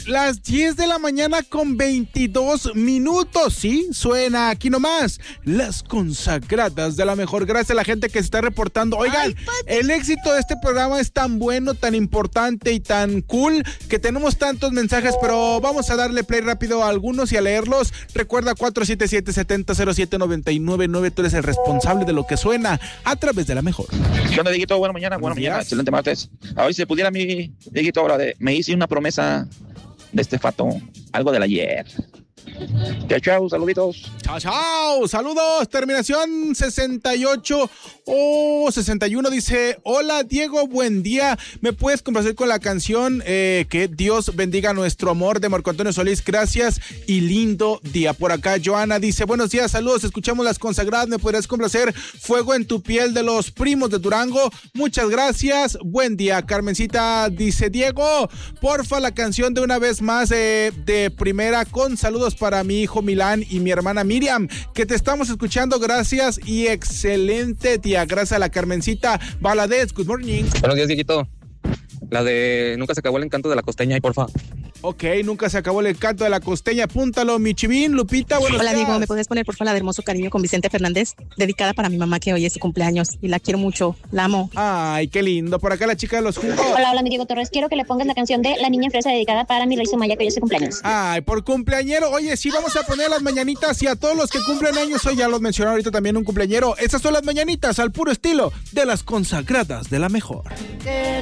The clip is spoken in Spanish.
Las 10 de la mañana con 22 minutos, ¿sí? Suena aquí nomás, las consagradas de la mejor. Gracias a la gente que se está reportando. Oigan, el éxito de este programa es tan bueno, tan importante y tan cool que tenemos tantos mensajes, pero vamos a darle play rápido a algunos y a leerlos. Recuerda 477-7007-999, tú eres el responsable de lo que suena a través de la mejor. ¿Qué onda, Dieguito? Buena mañana, excelente martes. A ver si se pudiera mi Dieguito ahora me hice una promesa de este fato, algo del ayer. Chao, saluditos. Chao, saludos. Terminación 68 o 61 dice: hola Diego, buen día. ¿Me puedes complacer con la canción que Dios bendiga nuestro amor de Marco Antonio Solís? Gracias y lindo día. Por acá Joana dice: buenos días, saludos, escuchamos las consagradas. ¿Me podrías complacer Fuego en tu piel de los Primos de Durango? Muchas gracias, buen día. Carmencita dice: Diego, porfa la canción de Una Vez Más de primera, con saludos para mi hijo Milán y mi hermana Miriam, que te estamos escuchando. Gracias y excelente día. Gracias a la Carmencita Valadez. Good morning. Buenos días, Dieguito. La de Nunca se acabó el encanto de la costeña, y porfa. Ok, Nunca se acabó el encanto de la costeña. Apúntalo, mi chivín. Lupita, buenos días. Hola, Diego, ¿me puedes poner, por favor, la de Hermoso Cariño con Vicente Fernández? Dedicada para mi mamá, que hoy es su cumpleaños y la quiero mucho, la amo. Ay, qué lindo. Por acá la chica de los jugos. Hola, mi Diego Torres. Quiero que le pongas la canción de La Niña Fresa, dedicada para mi rey Sumaya, que hoy es su cumpleaños. Ay, por cumpleañero. Oye, sí, vamos a poner las mañanitas y a todos los que cumplen años hoy, ya los mencioné ahorita también un cumpleañero. Estas son las mañanitas al puro estilo de las consagradas de la mejor.